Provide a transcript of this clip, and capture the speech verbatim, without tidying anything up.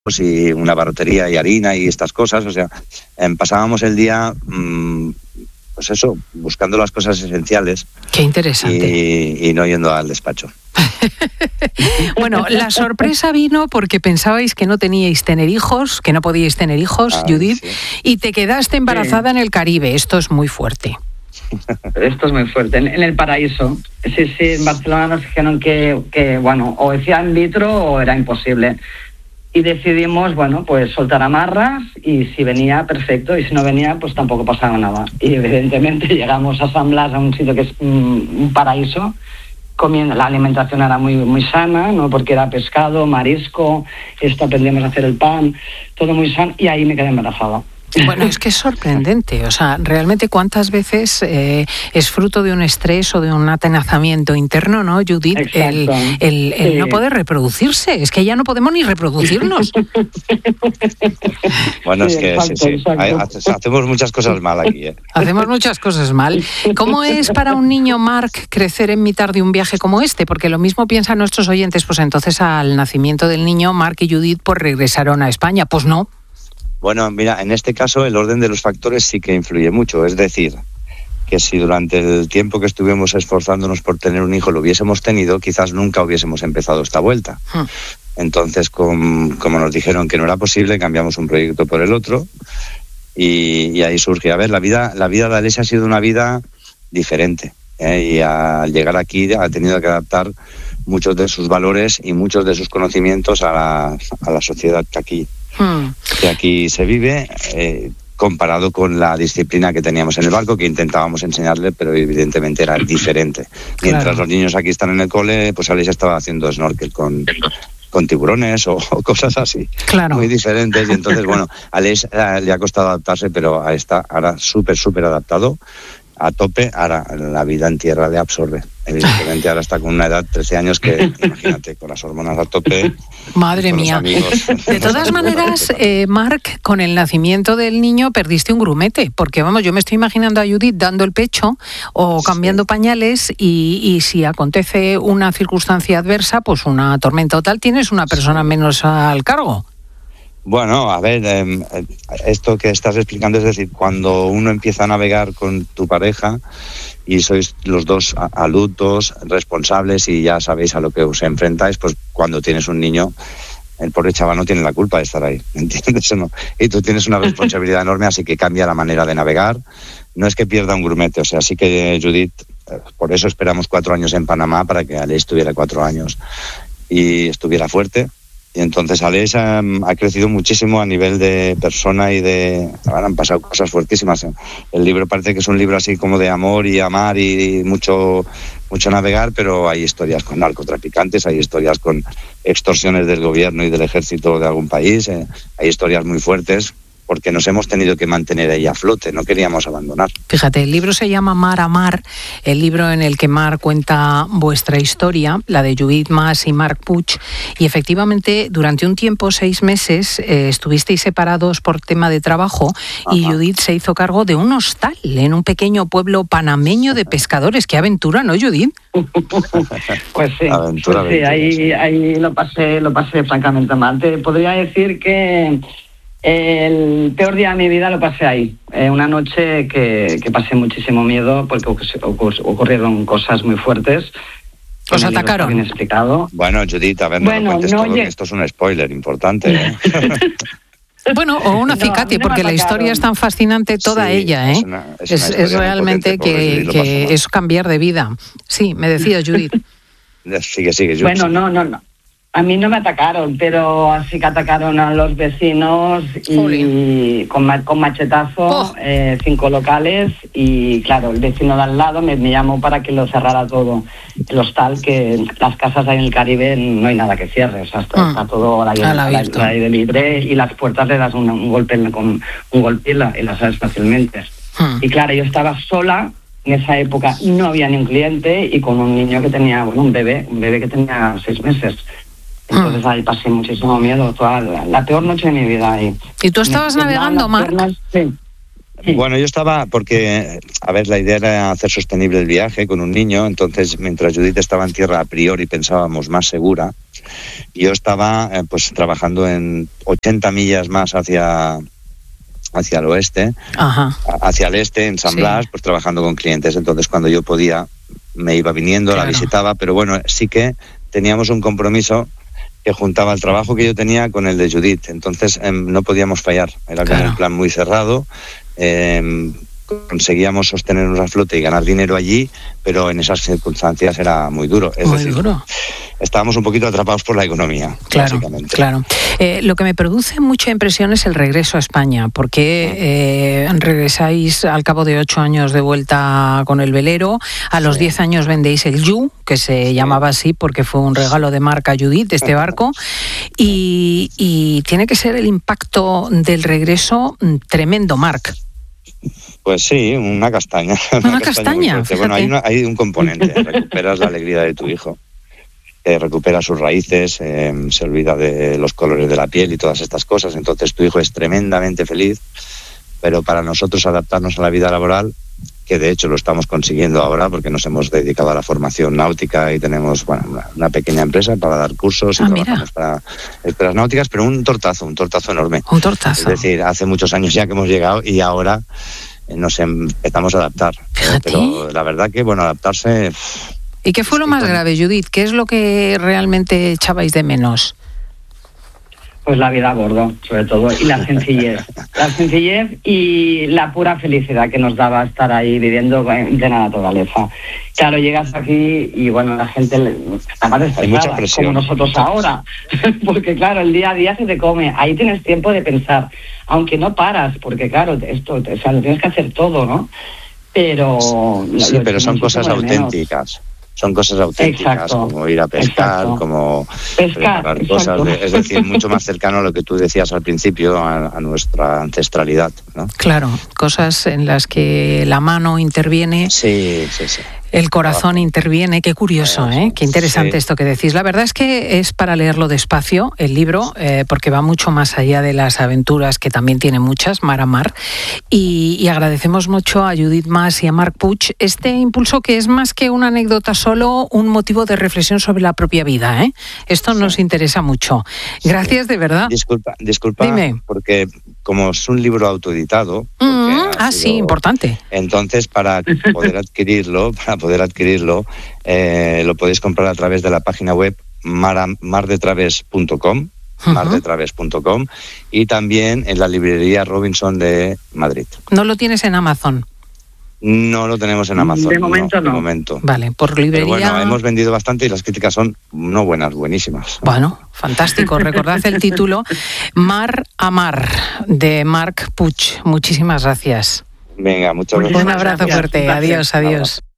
y una barrotería y harina y estas cosas, o sea, em, pasábamos el día, mmm, pues eso, buscando las cosas esenciales. Qué interesante. Y, y no yendo al despacho. Bueno, la sorpresa vino porque pensabais que no teníais tener hijos, que no podíais tener hijos, ah, Judith, sí. Y te quedaste embarazada sí. en el Caribe. Esto es muy fuerte. Esto es muy fuerte, en, en el paraíso. Sí, sí, en Barcelona nos dijeron que, que, bueno, o decía in vitro o era imposible. Y decidimos, bueno, pues soltar amarras y si venía, perfecto, y si no venía, pues tampoco pasaba nada. Y evidentemente llegamos a San Blas, a un sitio que es un, un paraíso, comiendo, la alimentación era muy, muy sana, ¿no? Porque era pescado, marisco, esto aprendimos a hacer el pan, todo muy sano, y ahí me quedé embarazada. Bueno, es que es sorprendente, o sea, realmente cuántas veces eh, es fruto de un estrés o de un atenazamiento interno, ¿no, Judith? El, el, el sí. no poder reproducirse, es que ya no podemos ni reproducirnos. Bueno, es que sí, sí, sí. Hay, hacemos muchas cosas mal aquí. ¿eh? Hacemos muchas cosas mal. ¿Cómo es para un niño, Marc, crecer en mitad de un viaje como este? Porque lo mismo piensan nuestros oyentes, pues entonces al nacimiento del niño, Marc y Judith pues regresaron a España, pues no. Bueno, mira, en este caso el orden de los factores sí que influye mucho. Es decir, que si durante el tiempo que estuvimos esforzándonos por tener un hijo lo hubiésemos tenido, quizás nunca hubiésemos empezado esta vuelta. Hmm. Entonces, com, como nos dijeron que no era posible, cambiamos un proyecto por el otro y, y ahí surge. A ver, la vida, la vida de Alessia ha sido una vida diferente ¿eh? Y al llegar aquí ha tenido que adaptar muchos de sus valores y muchos de sus conocimientos a la, a la sociedad que aquí Hmm. que aquí se vive, eh, comparado con la disciplina que teníamos en el barco, que intentábamos enseñarle, pero evidentemente era diferente. Mientras claro. los niños aquí están en el cole, pues Alessia estaba haciendo snorkel con, con tiburones o, o cosas así, claro. muy diferentes. Y entonces, bueno, a Alessia le ha costado adaptarse, pero está ahora súper, súper adaptado, a tope. Ahora la vida en tierra le absorbe. Evidentemente ahora está con una edad de trece años que, imagínate, con las hormonas a tope. Madre mía. Amigos, de todas maneras, eh, Marc, con el nacimiento del niño perdiste un grumete, porque vamos, yo me estoy imaginando a Judith dando el pecho o cambiando sí. pañales y, y si acontece una circunstancia adversa, pues una tormenta o tal, tienes una persona sí. menos al cargo. Bueno, a ver, eh, esto que estás explicando, es decir, cuando uno empieza a navegar con tu pareja y sois los dos adultos, responsables y ya sabéis a lo que os enfrentáis, pues cuando tienes un niño, el pobre chaval no tiene la culpa de estar ahí, ¿entiendes? ¿No? Y tú tienes una responsabilidad enorme, así que cambia la manera de navegar. No es que pierda un grumete, o sea, sí que Judith, por eso esperamos cuatro años en Panamá, para que Alessia tuviera cuatro años y estuviera fuerte. Y entonces Alessia ha crecido muchísimo a nivel de persona y de... Ahora han pasado cosas fuertísimas. El libro parece que es un libro así como de amor y amar y mucho, mucho navegar, pero hay historias con narcotraficantes, hay historias con extorsiones del gobierno y del ejército de algún país, eh, hay historias muy fuertes, porque nos hemos tenido que mantener ahí a flote, no queríamos abandonar. Fíjate, el libro se llama Mar a Mar, el libro en el que Marc cuenta vuestra historia, la de Judith Mas y Marc Puig, y efectivamente durante un tiempo, seis meses, eh, estuvisteis separados por tema de trabajo. Ajá. Y Judith se hizo cargo de un hostal en un pequeño pueblo panameño de pescadores. ¡Qué aventura!, ¿no, Judith? Pues sí, aventura, pues sí, ahí, ahí lo pasé, lo pasé francamente mal. Te podría decir que el peor día de mi vida lo pasé ahí. Eh, una noche que, que pasé muchísimo miedo porque ocurrieron cosas muy fuertes. ¿Os atacaron? Bien explicado. Bueno, Judith, a ver, no bueno, lo cuentes no todo, lleg- que esto es un spoiler importante. ¿eh? Bueno, o un acicate, no, no porque la historia es tan fascinante toda sí, ella, ¿eh? Es, una, es, es, es realmente que, que es cambiar de vida. Sí, me decía Judith. Sigue, sigue, Judith. Bueno, no, no, no. A mí no me atacaron, pero sí que atacaron a los vecinos y con, con machetazo, oh. eh, cinco locales, y claro, el vecino de al lado me, me llamó para que lo cerrara todo. El hostal, que las casas ahí en el Caribe no hay nada que cierre, o sea, está, mm. está todo al aire, al aire, al aire libre, y las puertas le das un, un golpe con un golpe y, la, y las abres fácilmente. Mm. Y claro, yo estaba sola. En esa época no había ni un cliente y con un niño que tenía, bueno, un bebé, un bebé que tenía seis meses. Entonces ahí pasé muchísimo miedo, toda la, la peor noche de mi vida ahí. ¿Y tú estabas navegando, Marc? Sí. Bueno, yo estaba, porque, a ver, la idea era hacer sostenible el viaje con un niño, entonces mientras Judith estaba en tierra a priori pensábamos más segura, yo estaba eh, pues trabajando en ochenta millas más hacia, hacia el oeste, Ajá. hacia el este, en San Blas, sí. Pues trabajando con clientes, entonces cuando yo podía me iba viniendo, claro. La visitaba, pero bueno, sí que teníamos un compromiso que juntaba el trabajo que yo tenía con el de Judith, entonces eh, no podíamos fallar, era claro. Como un plan muy cerrado, eh, conseguíamos sostenernos a flote y ganar dinero allí, pero en esas circunstancias era muy duro, es muy decir, duro. Estábamos un poquito atrapados por la economía, claro, básicamente. Claro, eh, lo que me produce mucha impresión es el regreso a España, porque eh, regresáis al cabo de ocho años de vuelta con el velero, a los sí. diez años vendéis el Yu, que se sí. llamaba así porque fue un regalo de marca Judith, este barco, y, y tiene que ser el impacto del regreso tremendo, Marc. Pues sí, una castaña. Una, una castaña, castaña bueno, hay, una, hay un componente, recuperas la alegría de tu hijo. Eh, recupera sus raíces, eh, se olvida de los colores de la piel y todas estas cosas, entonces tu hijo es tremendamente feliz, pero para nosotros adaptarnos a la vida laboral, que de hecho lo estamos consiguiendo ahora porque nos hemos dedicado a la formación náutica y tenemos bueno, una, una pequeña empresa para dar cursos y ah, trabajamos para escuelas náuticas, pero un tortazo, un tortazo enorme. Un tortazo. Es decir, hace muchos años ya que hemos llegado y ahora nos empezamos a adaptar. Eh, pero la verdad que, bueno, adaptarse... ¿Y qué fue lo más grave, Judith? ¿Qué es lo que realmente echabais de menos? Pues la vida a bordo, sobre todo, y la sencillez. La sencillez y la pura felicidad que nos daba estar ahí viviendo en plena naturaleza. Claro, llegas aquí y, bueno, la gente está más estresada, como nosotros ahora. Porque, claro, el día a día se te come. Ahí tienes tiempo de pensar, aunque no paras, porque, claro, esto, o sea, lo tienes que hacer todo, ¿no? Pero... Sí, pero son cosas auténticas. Son cosas auténticas, exacto, como ir a pescar, exacto. como pescar, preparar cosas, de, es decir, mucho más cercano a lo que tú decías al principio, a, a nuestra ancestralidad, ¿no? Claro, cosas en las que la mano interviene. Sí, sí, sí. El corazón interviene, qué curioso, ¿eh? Qué interesante sí. Esto que decís. La verdad es que es para leerlo despacio, el libro, eh, porque va mucho más allá de las aventuras, que también tiene muchas, mar a mar. Y, y agradecemos mucho a Judith Mas y a Marc Puig este impulso que es más que una anécdota, solo un motivo de reflexión sobre la propia vida, ¿eh? Esto nos sí. interesa mucho. Gracias, sí. de verdad. Disculpa, disculpa, Dime. Porque como es un libro autoeditado... Mm, ah, sido, sí, importante. Entonces, para poder adquirirlo, para poder adquirirlo, eh, lo podéis comprar a través de la página web mar de traves punto com, uh-huh. mar de traves punto com, y también en la librería Robinson de Madrid. ¿No lo tienes en Amazon? No lo tenemos en Amazon. De momento no. no. De momento. Vale, por librería... Pero bueno, hemos vendido bastante y las críticas son no buenas, buenísimas. Bueno, fantástico. Recordad el título, Mar a Mar, de Marc Puig. Muchísimas gracias. Venga, muchas gracias. Un abrazo fuerte. Adiós, adiós.